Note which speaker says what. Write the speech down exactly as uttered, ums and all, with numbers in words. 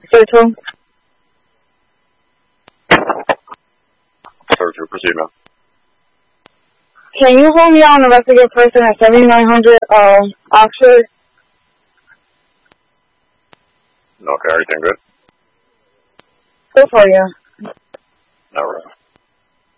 Speaker 1: Virtual.
Speaker 2: Virtual, proceed, ma'am.
Speaker 1: Can you hold me on the rest of your person at seventy-nine hundred uh, Oxford?
Speaker 2: Okay, everything good?
Speaker 1: Good for you.
Speaker 2: All right.